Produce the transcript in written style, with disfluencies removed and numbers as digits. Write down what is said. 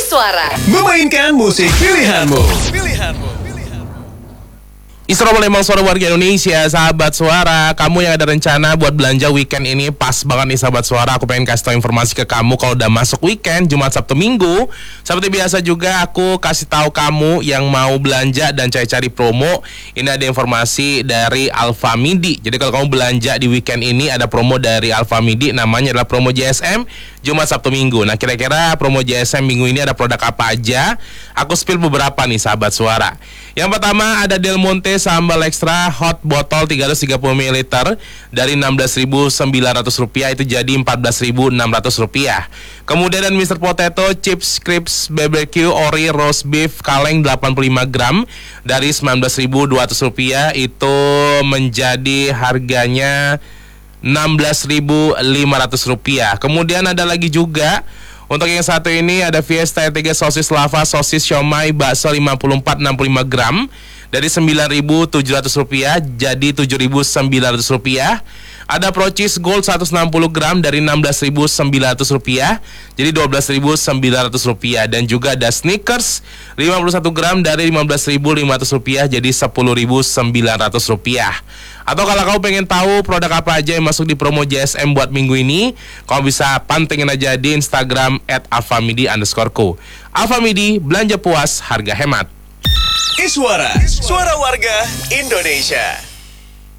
Iswara memainkan musik pilihanmu. Isra Lembang, suara warga Indonesia, sahabat suara. Kamu yang ada rencana buat belanja weekend ini, pas banget nih sahabat suara. Aku pengen kasih tahu informasi ke kamu kalau udah masuk weekend, Jumat, Sabtu, Minggu. Seperti biasa juga aku kasih tahu kamu yang mau belanja dan cari-cari promo. Ini ada informasi dari Alfamidi. Jadi kalau kamu belanja di weekend ini, ada promo dari Alfamidi, namanya adalah promo JSM Jumat, Sabtu, Minggu. Nah, kira-kira promo JSM minggu ini ada produk apa aja? Aku spill beberapa nih sahabat suara. Yang pertama ada Del Monte sambal ekstra hot botol 330 ml dari Rp16.900 itu jadi Rp14.600. Kemudian ada Mr. Potato chips crisps BBQ ori roast beef kaleng 85 gram dari Rp19.200 itu menjadi harganya Rp16.500. Kemudian ada lagi juga untuk yang satu ini ada Fiesta R3 sosis lava sosis siomay bakso 54-65 gram dari Rp9.700 jadi Rp7.900. Ada Procis Gold 160 gram dari Rp16.900 jadi Rp12.900. Dan juga ada Snickers 51 gram dari Rp15.500 jadi Rp10.900. Atau kalau kamu pengen tahu produk apa aja yang masuk di promo JSM buat minggu ini, kamu bisa pantengin aja di Instagram @alfamidi_co. Alfamidi, belanja puas, harga hemat. Iswara, suara warga Indonesia.